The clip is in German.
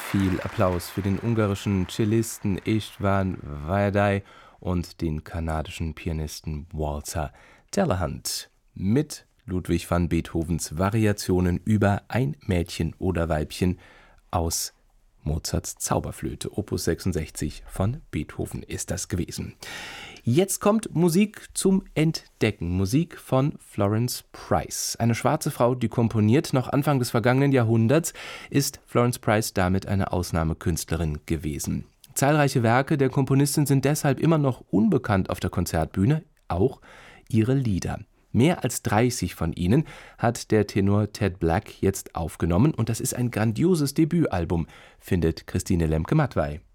viel Applaus für den ungarischen Cellisten István Vajday und den kanadischen Pianisten Walter Telehunt mit Ludwig van Beethovens Variationen über Ein Mädchen oder Weibchen aus Mozarts Zauberflöte. Opus 66 von Beethoven ist das gewesen. Jetzt kommt Musik zum Entdecken. Musik von Florence Price. Eine schwarze Frau, die komponiert. Noch Anfang des vergangenen Jahrhunderts ist Florence Price damit eine Ausnahmekünstlerin gewesen. Zahlreiche Werke der Komponistin sind deshalb immer noch unbekannt auf der Konzertbühne, auch ihre Lieder. Mehr als 30 von ihnen hat der Tenor Ted Black jetzt aufgenommen und das ist ein grandioses Debütalbum, findet Christine Lemke-Mattwey.